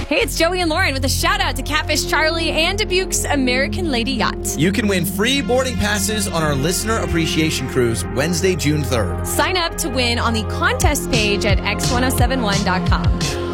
Hey, it's Joey and Lauren with a shout out to Catfish Charlie and Dubuque's American Lady Yacht. You can win free boarding passes on our listener appreciation cruise Wednesday, June 3rd. Sign up to win on the contest page at x1071.com.